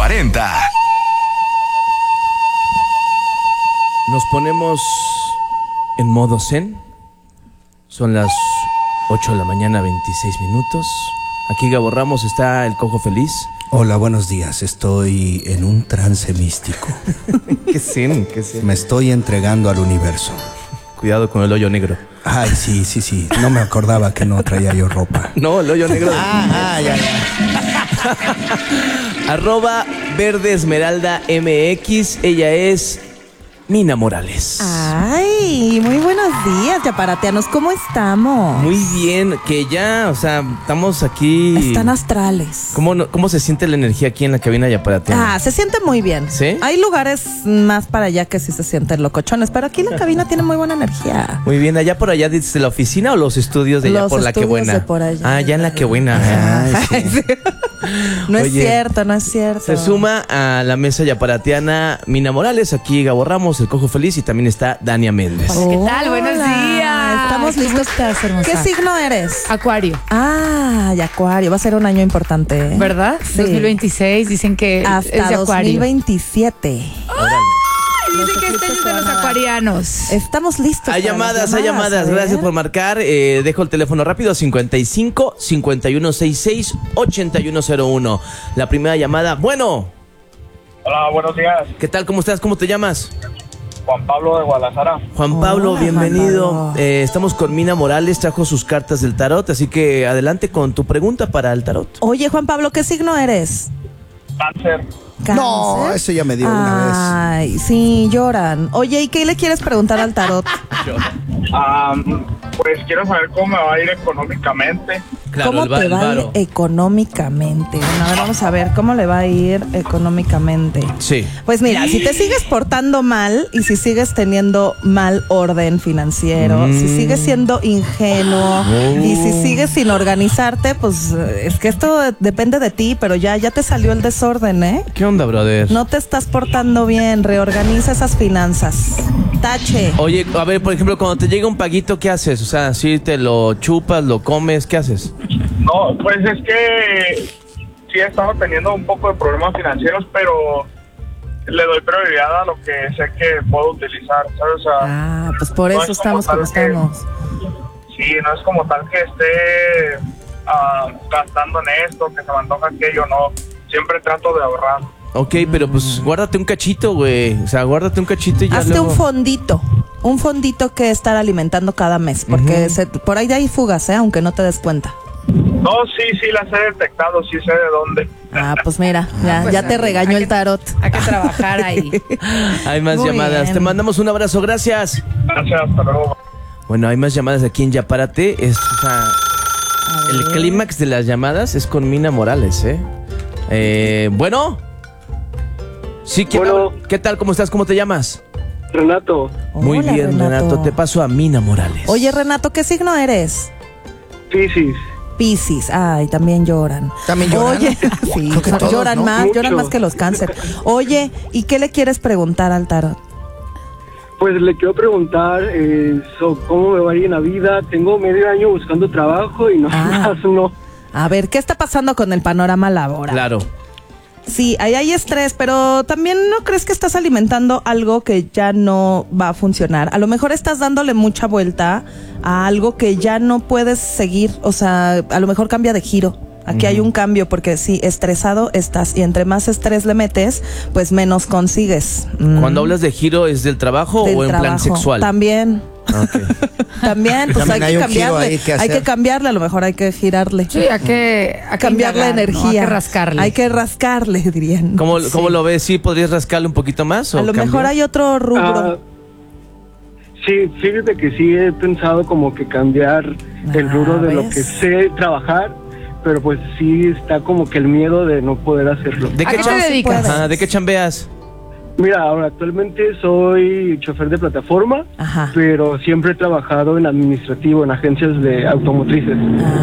40. Nos ponemos en modo zen. Son las 8 de la mañana, 26 minutos. Aquí Gabo Ramos, está el Cojo Feliz. Hola, buenos días. Estoy en un trance místico. ¿Qué zen? ¿Qué zen? Me estoy entregando al universo. Cuidado con el hoyo negro. Ay, sí. No me acordaba que no traía yo ropa. No, el hoyo negro. Ya. @ Verde Esmeralda MX. Ella es Mina Morales. Ay, muy buenos días, yaparateanos. ¿Cómo estamos? Muy bien, que ya, o sea, estamos aquí. Están astrales. ¿Cómo se siente la energía aquí en la cabina yaparateana? Se siente muy bien. ¿Sí? Hay lugares más para allá que sí se sienten locochones, pero aquí la cabina tiene muy buena energía. Muy bien, allá por allá dice la oficina o los estudios de allá Los por la que estudios buena. de por allá. Ya en la que buena. Ay, sí. Sí. No es Oye, cierto, no es cierto. Se suma a la mesa yaparateana Mina Morales, aquí Gabo Ramos, el Cojo Feliz, y también está Dania Méndez. Hola, ¿qué tal? Buenos Hola. días. Estamos ¿Cómo listos. estás, hermosa? ¿Qué signo eres? Acuario. Y Acuario. Va a ser un año importante, ¿eh? ¿Verdad? Sí. 2026, dicen que es Hasta de Acuario. 2027. Dicen que este es de los acuarianos. Estamos listos. Hay para las llamadas. a ver. Gracias por marcar. Dejo el teléfono rápido: 55 5166 8101. La primera llamada. Bueno, Hola, buenos días. ¿qué tal? ¿Cómo estás? ¿Cómo te llamas? Juan Pablo de Guadalajara. Juan Pablo, Hola, bienvenido. Juan Pablo. Estamos con Mina Morales, trajo sus cartas del tarot, así que adelante con tu pregunta para el tarot. Oye, Juan Pablo, ¿qué signo eres? Cáncer. No, ¿Cáncer? eso ya me dio una Ay, sí, lloran. Oye, ¿y qué le quieres preguntar al tarot? Pues quiero saber cómo me va a ir económicamente. Claro, ¿Cómo te va a ir económicamente? Bueno, a ver, vamos a ver cómo le va a ir económicamente. Sí. Pues mira, si te sigues portando mal y si sigues teniendo mal orden financiero, si sigues siendo ingenuo y si sigues sin organizarte, pues es que esto depende de ti, pero ya te salió el desorden, ¿eh? ¿Qué onda, brother? No te estás portando bien, reorganiza esas finanzas. Tache. Oye, a ver, por ejemplo, cuando te llega un paguito, ¿qué haces? O sea, si te lo chupas, lo comes, ¿qué haces? No, pues es que sí he estado teniendo un poco de problemas financieros, pero le doy prioridad a lo que sé que puedo utilizar, ¿sabes? O sea, Pues por no eso es como estamos como tal que- estamos. sí, no es como tal que esté gastando en esto, que se me antoja aquello, no. Siempre trato de ahorrar. Ok, pero pues guárdate un cachito, güey. O sea, guárdate un cachito y ya Hazte luego... un fondito que estar alimentando cada mes, porque por ahí hay fugas, aunque no te des cuenta. No, sí las he detectado, sí sé de dónde. Pues mira, Pues, ya te regañó el tarot. Hay que trabajar ahí. Hay más Muy llamadas. bien. Te mandamos un abrazo, gracias. Gracias, hasta luego. Bueno, hay más llamadas aquí en Yapárate. El clímax de las llamadas es con Mina Morales, ¿eh? Bueno. Sí, ¿quién Bueno. habla? ¿Qué tal? ¿Cómo estás? ¿Cómo te llamas? Renato, Muy Hola, bien, Renato. Te paso a Mina Morales. Oye, Renato, ¿qué signo eres? Piscis. Piscis. Ay, también lloran. ¿También lloran? Oye, sí, Creo que todos, lloran ¿no? más, lloran Mucho. más que los cáncer. Oye, ¿y qué le quieres preguntar al tarot? Pues le quiero preguntar cómo me va a ir en la vida. Tengo medio año buscando trabajo y no, no. A ver, ¿qué está pasando con el panorama laboral? Claro. Sí, ahí hay estrés, pero también no crees que estás alimentando algo que ya no va a funcionar. A lo mejor estás dándole mucha vuelta a algo que ya no puedes seguir. O sea, a lo mejor cambia de giro. Aquí hay un cambio porque sí, estresado estás y entre más estrés le metes, pues menos consigues. Cuando hablas de giro, ¿es del trabajo Del o en plan trabajo. sexual? También. Ok. Pues También hay hay que un giro cambiarle. ahí que Hay que hacer. cambiarle, a lo mejor hay que girarle. Sí, hay que Cambiar la indagar, ¿no? energía. Hay que rascarle. Hay que rascarle, dirían. ¿Cómo Sí. lo ves? ¿Sí podrías rascarle un poquito más? ¿O A lo cambiar? mejor hay otro rubro. Sí, fíjate que sí he pensado como que cambiar el rubro de lo ¿ves? que sé trabajar, pero pues sí está como que el miedo de no poder hacerlo. ¿De ¿A qué qué te cham- dedicas? Ajá, ¿de qué chambeas? Mira, ahora actualmente soy chofer de plataforma, Ajá. pero siempre he trabajado en administrativo, en agencias de automotrices.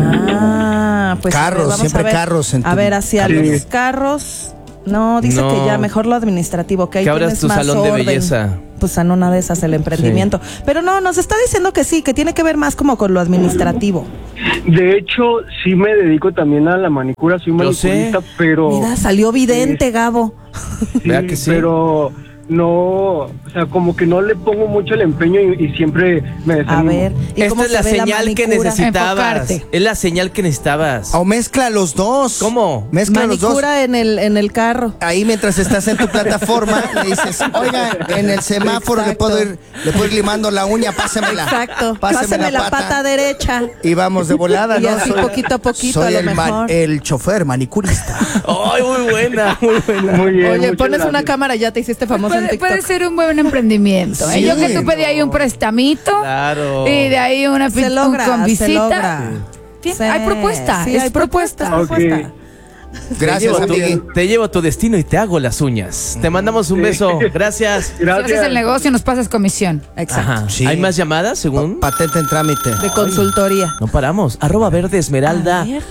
Pues Carros, a ver, vamos siempre a ver. carros en A tu- ver, hacia Sí. los carros. No, dice No. que ya mejor lo administrativo, que ahí Que abras tienes tu más salón de orden. belleza. Pues en una de esas el emprendimiento. Pero no, nos está diciendo que sí, que tiene que ver más como con lo administrativo. De hecho, sí me dedico también a la manicura, soy Yo sé. manicurista, pero... Mira, salió vidente, Gabo. ¿Verdad que sí? Pero no, o sea, como que no le pongo mucho el empeño y siempre me A desanimo. ver, ¿y Esta cómo es la se ve señal que manicura? necesitabas. Enfocarte. Es la señal que necesitabas. O mezcla los dos. ¿Cómo? Mezcla los dos. Manicura en el carro. Ahí mientras estás en tu plataforma, le dices, oiga, en el semáforo le puedo ir limando la uña, pásemela. Exacto. Páseme la pata derecha. Y vamos de volada, Y ¿no? así poquito a poquito, soy a lo mejor. el chofer manicurista. ¡Ay, muy buena, muy buena! Muy bien, Oye, muchas pones gracias. una cámara, ya te hiciste famoso en Puede, TikTok. puede ser un buen emprendimiento. Sí, Yo que tú pedí ahí un prestamito Claro. y de ahí una Se logra, con visita. se logra. Sí, Sí, hay propuesta. Sí, es hay propuesta. Ok. propuesta. Gracias, te amigui. te llevo a tu destino y te hago las uñas. Te mandamos un beso. Gracias. Si haces Gracias. el negocio, nos pasas comisión. Exacto. Ajá. Sí. ¿Hay más llamadas según? Patente en trámite. De consultoría. No paramos. @verde esmeralda A ver.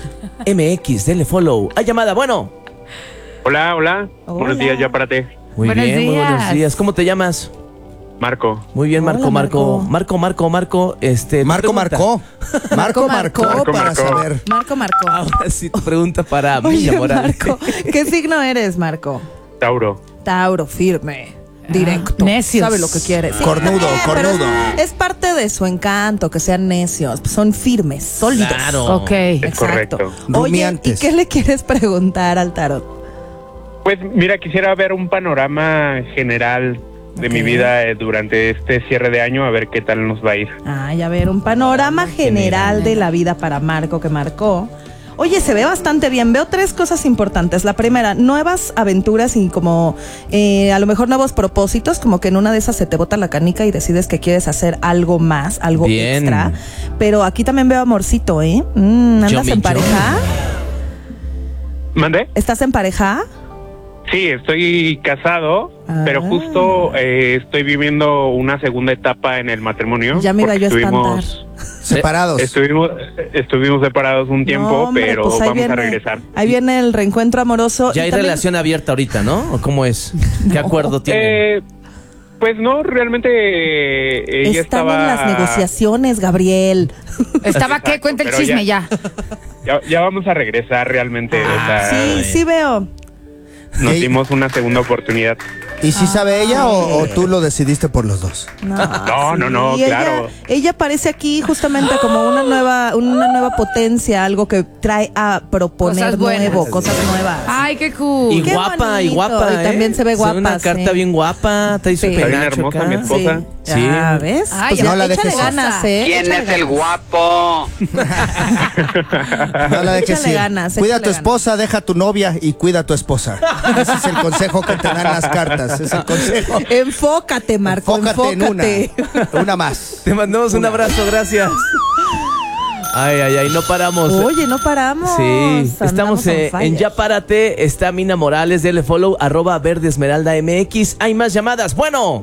MX. Denle follow. Hay llamada. Bueno. Hola, hola. Hola. Buenos días, ya párate. Muy Buenos bien, muy buenos días. días. ¿Cómo te llamas? Marco. Muy bien, Hola, Marco. Marco. Marco. Marco pregunta. marcó Marco. para Marco. saber. Marco. Ahora sí, tu pregunta para Oye, Milla Morales. Marco, ¿qué signo eres, Marco? Tauro. Tauro, firme, directo. necios. Sabe lo que quiere. Sí, Cornudo, está bien, pero cornudo. Es parte de su encanto que sean necios. Son firmes, sólidos. Claro. Ok. Es correcto. Oye, ¿y Rumiantes. qué le quieres preguntar al tarot? Pues mira, quisiera ver un panorama general de mi Ok. vida durante este cierre de año, a ver qué tal nos va a ir. Ay, a ver, un panorama general de la vida para Marco que marcó. Oye, se ve bastante bien. Veo 3 cosas importantes. La primera, nuevas aventuras y como a lo mejor nuevos propósitos, como que en una de esas se te bota la canica y decides que quieres hacer algo más, algo Bien. extra. Pero aquí también veo amorcito, ¿eh? ¿Andas Yomi, en pareja? ¿Mande? ¿Estás en pareja? Sí, estoy casado, Ah. pero justo estoy viviendo una segunda etapa en el matrimonio. Ya me iba porque yo a espantar. Separados. Estuvimos separados un tiempo, No, hombre, pero pues ahí vamos a regresar. Ahí viene el reencuentro amoroso. Ya y hay también- relación abierta ahorita, ¿no? ¿O cómo es? ¿Qué acuerdo tienen? Pues no, realmente ella Están estaba... en las negociaciones, Gabriel. Estaba Exacto, que cuenta el pero chisme ya. Ya vamos a regresar realmente. o sea, Sí veo. nos Ey. dimos una segunda oportunidad. ¿Y si sabe ella o tú lo decidiste por los dos? No, claro. Ella parece aquí justamente como una nueva potencia, algo que trae a proponer Cosas buenas. nuevo, cosas nuevas. Ay, qué cool. Y qué guapa, y bonito. guapa. Y también se ve guapa, una carta sí. bien guapa. Trae su Sí. Está bien penacho hermosa acá. mi esposa. Sí. Ya, ¿ves? Ay, Pues ya no la échale dejes. ganas, ¿eh? ¿Quién Échale es el ganas. guapo? No la dejes Échale ir. ganas, Cuida a échale tu esposa, deja a tu novia y cuida a tu esposa. Ese es el consejo que te dan las cartas. Es el consejo. Enfócate, Marco, Enfócate en enfócate. una más. Te mandamos un abrazo, gracias. Ay, no paramos. Oye, no paramos. Sí, estamos Andamos on en fire. Ya Párate. Está Mina Morales, dele follow, @verde esmeralda MX. Hay más llamadas. Bueno.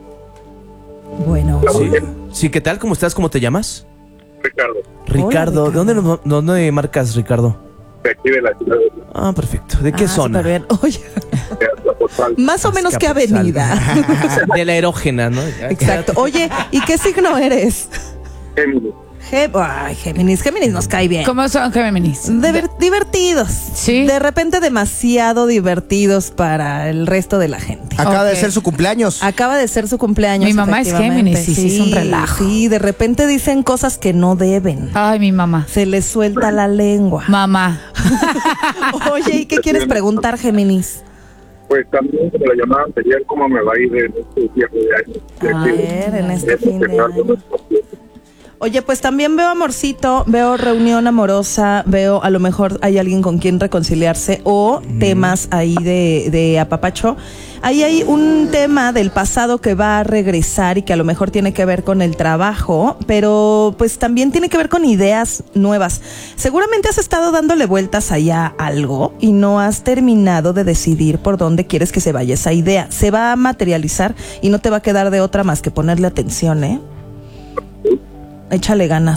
Bueno. Sí, ¿qué tal? ¿Cómo estás? ¿Cómo te llamas? Ricardo, Ricardo. ¿De dónde marcas, Ricardo? de aquí de la ciudad de Ah, perfecto. ¿De qué zona? Súper bien. Oye, Azcapotzalco. más o menos qué Azcapotzalco. avenida. De la erógena, ¿no? Exacto. Oye, ¿y qué signo eres? Géminis. Ay, Géminis nos cae bien. ¿Cómo son Géminis? Divertidos. Sí. De repente demasiado divertidos para el resto de la gente. Acaba de Ok. ser su cumpleaños. Acaba de ser su cumpleaños. Mi mamá es efectivamente. Géminis y sí es un relajo. Sí, de repente dicen cosas que no deben. Ay, mi mamá. Se les suelta la lengua. Mamá. Oye, ¿y qué quieres preguntar, Géminis? Pues también, como la llamada anterior, ¿cómo me va a ir en este cierre de año? A ver, en este fin de año. Oye, pues también veo amorcito, veo reunión amorosa, veo a lo mejor hay alguien con quien reconciliarse o temas ahí de apapacho. Ahí hay un tema del pasado que va a regresar y que a lo mejor tiene que ver con el trabajo, pero pues también tiene que ver con ideas nuevas. Seguramente has estado dándole vueltas allá a algo y no has terminado de decidir por dónde quieres que se vaya esa idea. Se va a materializar y no te va a quedar de otra más que ponerle atención, ¿eh? Échale ganas.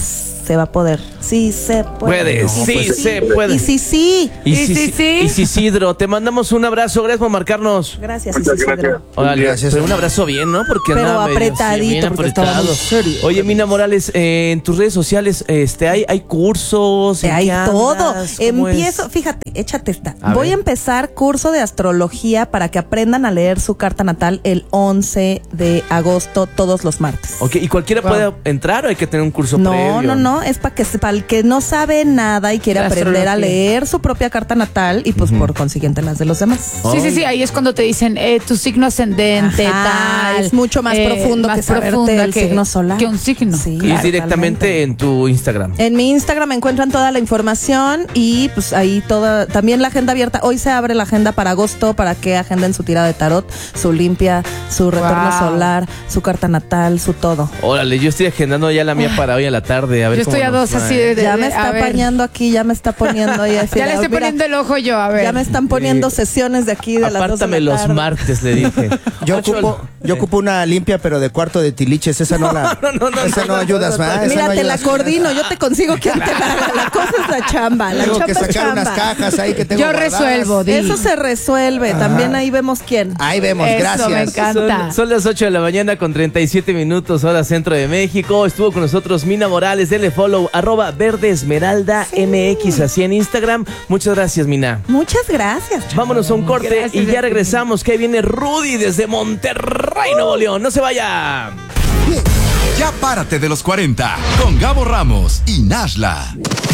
se va a poder. Sí se puede. Puede, sí se puede. Y sí. Isidro, te mandamos un abrazo. Gracias por marcarnos. Gracias, Muchas Isidro. gracias. Órale, Gracias. pero un abrazo bien, ¿no? Porque Pero andaba medio, apretadito, bien porque estaba muy serio. Oye, Mina Morales, en tus redes sociales, hay cursos. ¿en Hay qué andas? todo. ¿Cómo Empiezo, es? fíjate, échate esta. A Voy ver. a empezar curso de astrología para que aprendan a leer su carta natal el 11 de agosto, todos los martes. Ok, ¿y cualquiera puede entrar o hay que tener un curso No, previo? no, es para el que no sabe nada y quiere La aprender a astrología. leer su propia carta natal y pues por consiguiente las de los demás. Sí, ahí es cuando te dicen tu signo ascendente, Ajá, tal. es mucho más profundo que saberte el signo solar. Que un signo. Sí, Y es directamente totalmente. en tu Instagram. En mi Instagram encuentran toda la información y pues ahí también la agenda abierta. Hoy se abre la agenda para agosto para que agenden su tirada de tarot, su limpia, su retorno Wow. solar, su carta natal, su todo. Órale, yo estoy agendando ya la mía para hoy a la tarde. A ver Yo estoy cómo a nos dos va, así ¿eh? de Ya me está a ver. apañando aquí, ya me está poniendo ahí. Ya le estoy poniendo el ojo yo, a ver. Ya me están poniendo sesiones de aquí de las 2 de Apártame la los tarde. martes, le dije. Yo ocupo una limpia, pero de cuarto de tiliches. Esa no la. esa no ayudas, ¿verdad? Esa Mira, no te la ayudas. coordino, yo te consigo quien te la haga. La cosa es la chamba, la Tengo que chamba es sacar unas chamba. cajas ahí que tengo Yo guardadas. resuelvo, di. Eso se resuelve, también ahí vemos quién. Ahí vemos, Eso, gracias. me encanta. Son las 8 de la mañana con 37 minutos, hora centro de México. Estuvo con nosotros Mina Morales, denle follow, @verdeesmeralda_mx, así en Instagram. Muchas gracias, Mina. Muchas gracias. Vámonos a un corte Gracias, y ya Beatriz. regresamos, que ahí viene Rudy desde Monterrey, Nuevo León. No se vaya. Ya párate de los 40 con Gabo Ramos y Nashla.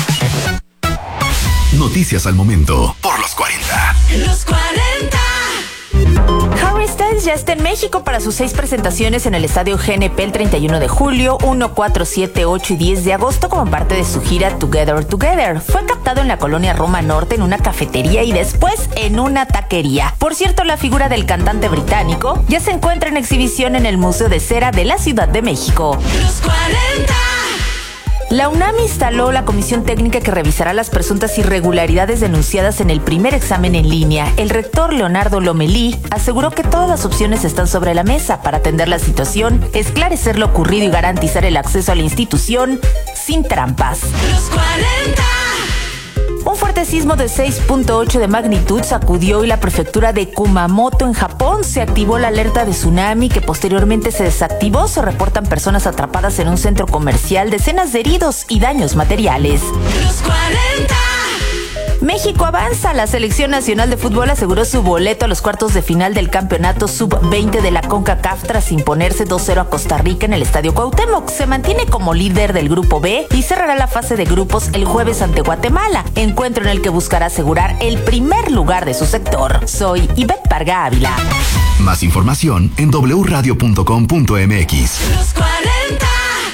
Noticias al momento por los 40. Los 40. Harry Styles ya está en México para sus 6 presentaciones en el Estadio GNP el 31 de julio, 1, 4, 7, 8 y 10 de agosto como parte de su gira Together Together. Fue captado en la colonia Roma Norte en una cafetería y después en una taquería. Por cierto, la figura del cantante británico ya se encuentra en exhibición en el Museo de Cera de la Ciudad de México. Los 40. La UNAM instaló la comisión técnica que revisará las presuntas irregularidades denunciadas en el primer examen en línea. El rector Leonardo Lomelí aseguró que todas las opciones están sobre la mesa para atender la situación, esclarecer lo ocurrido y garantizar el acceso a la institución sin trampas. Los 40. Un fuerte sismo de 6.8 de magnitud sacudió hoy la prefectura de Kumamoto en Japón. Se activó la alerta de tsunami que posteriormente se desactivó. Se reportan personas atrapadas en un centro comercial, decenas de heridos y daños materiales. Los 40. México avanza. La selección nacional de fútbol aseguró su boleto a los cuartos de final del campeonato sub-20 de la CONCACAF tras imponerse 2-0 a Costa Rica en el Estadio Cuauhtémoc. Se mantiene como líder del grupo B y cerrará la fase de grupos el jueves ante Guatemala, encuentro en el que buscará asegurar el primer lugar de su sector. Soy Ivette Parga Ávila. Más información en wradio.com.mx. Los 40.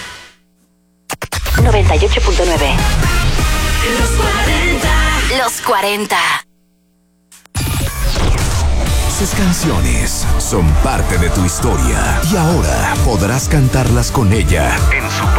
98.9. Los 40. Los 40. Esas canciones son parte de tu historia y ahora podrás cantarlas con ella en su